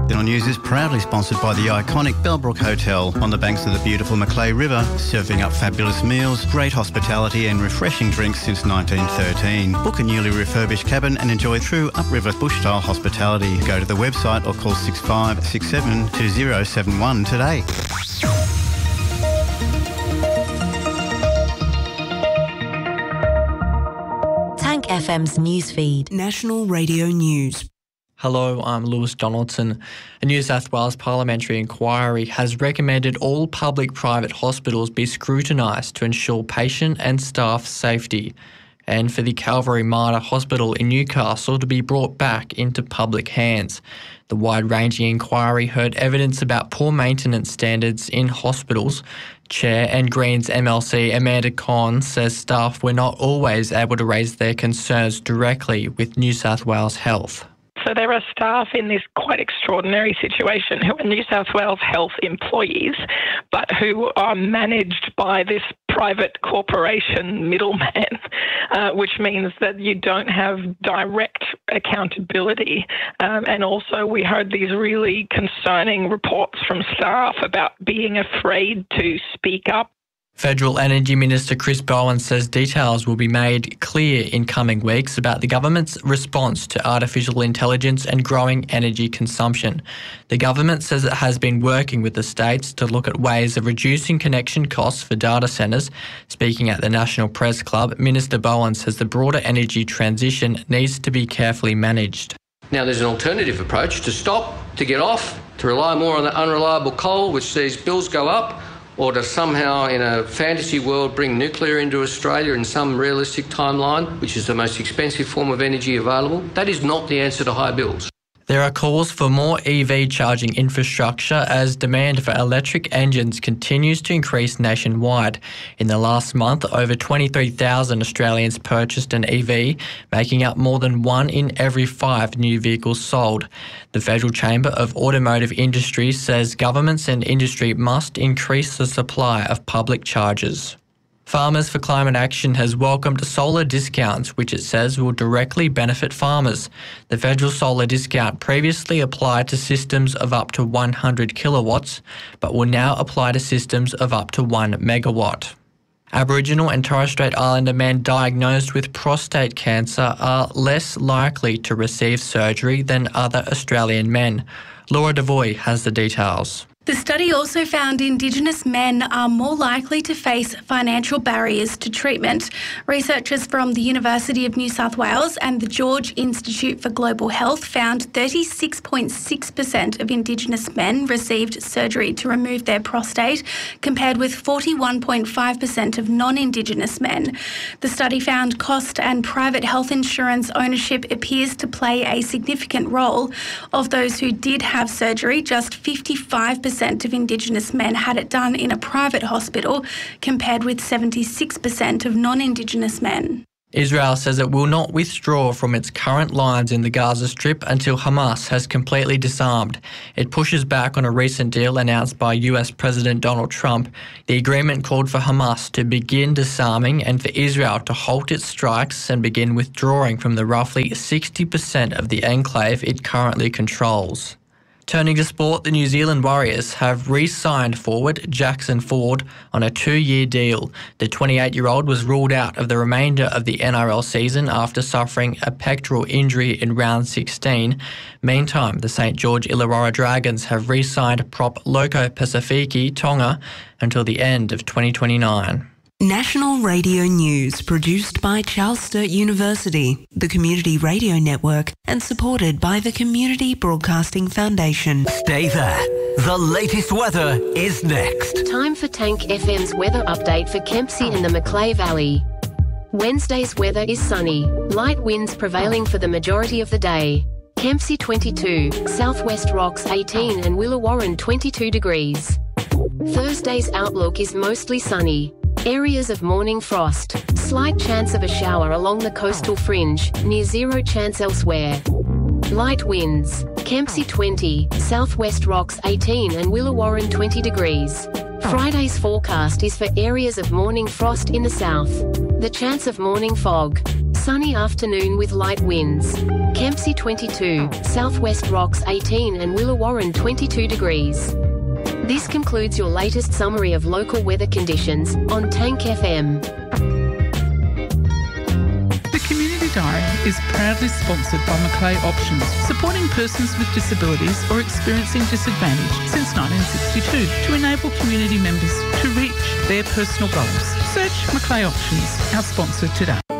Channel News is proudly sponsored by the iconic Bellbrook Hotel on the banks of the beautiful Macleay River, serving up fabulous meals, great hospitality and refreshing drinks since 1913. Book a newly refurbished cabin and enjoy true upriver bush-style hospitality. Go to the website or call 6567 2071 today. Tank FM's newsfeed. National Radio News. Hello, I'm Lewis Donaldson. A New South Wales parliamentary inquiry has recommended all public-private hospitals be scrutinised to ensure patient and staff safety, and for the Calvary Mater Hospital in Newcastle to be brought back into public hands. The wide-ranging inquiry heard evidence about poor maintenance standards in hospitals. Chair and Greens MLC Amanda Conn says staff were not always able to raise their concerns directly with New South Wales Health. So there are staff in this quite extraordinary situation who are New South Wales Health employees, but who are managed by this private corporation middleman, which means that you don't have direct accountability. And also we heard these really concerning reports from staff about being afraid to speak up. Federal Energy Minister Chris Bowen says details will be made clear in coming weeks about the government's response to artificial intelligence and growing energy consumption. The government says it has been working with the states to look at ways of reducing connection costs for data centres. Speaking at the National Press Club, Minister Bowen says the broader energy transition needs to be carefully managed. Now, there's an alternative approach: to stop, to get off, to rely more on the unreliable coal, which sees bills go up, or to somehow, in a fantasy world, bring nuclear into Australia in some realistic timeline, which is the most expensive form of energy available. That is not the answer to high bills. There are calls for more EV charging infrastructure as demand for electric engines continues to increase nationwide. In the last month, over 23,000 Australians purchased an EV, making up more than 1 in every 5 new vehicles sold. The Federal Chamber of Automotive Industry says governments and industry must increase the supply of public chargers. Farmers for Climate Action has welcomed solar discounts, which it says will directly benefit farmers. The federal solar discount previously applied to systems of up to 100 kilowatts, but will now apply to systems of up to 1 megawatt. Aboriginal and Torres Strait Islander men diagnosed with prostate cancer are less likely to receive surgery than other Australian men. Laura Devoy has the details. The study also found Indigenous men are more likely to face financial barriers to treatment. Researchers from the University of New South Wales and the George Institute for Global Health found 36.6% of Indigenous men received surgery to remove their prostate, compared with 41.5% of non-Indigenous men. The study found cost and private health insurance ownership appears to play a significant role. Of those who did have surgery, just 55% of Indigenous men had it done in a private hospital, compared with 76% of non-Indigenous men. Israel says it will not withdraw from its current lines in the Gaza Strip until Hamas has completely disarmed. It pushes back on a recent deal announced by US President Donald Trump. The agreement called for Hamas to begin disarming and for Israel to halt its strikes and begin withdrawing from the roughly 60% of the enclave it currently controls. Turning to sport, the New Zealand Warriors have re-signed forward Jackson Ford on a 2-year deal. The 28-year-old was ruled out of the remainder of the NRL season after suffering a pectoral injury in round 16. Meantime, the St George Illawarra Dragons have re-signed prop Loco Pacifici Tonga until the end of 2029. National Radio News, produced by Charles Sturt University, the Community Radio Network, and supported by the Community Broadcasting Foundation. Stay there. The latest weather is next. Time for Tank FM's weather update for Kempsey and the Macleay Valley. Wednesday's weather is sunny. Light winds prevailing for the majority of the day. Kempsey 22, Southwest Rocks 18 and Willawarrin 22 degrees. Thursday's outlook is mostly sunny. Areas of morning frost. Slight chance of a shower along the coastal fringe, near zero chance elsewhere. Light winds. Kempsey 20, Southwest Rocks 18 and Willawarrin 20 degrees. Friday's forecast is for areas of morning frost in the south. The chance of morning fog. Sunny afternoon with light winds. Kempsey 22, Southwest Rocks 18 and Willawarren 22 degrees. This concludes your latest summary of local weather conditions on Tank FM. The Community Diary is proudly sponsored by Macleay Options, supporting persons with disabilities or experiencing disadvantage since 1962 to enable community members to reach their personal goals. Search Macleay Options, our sponsor today.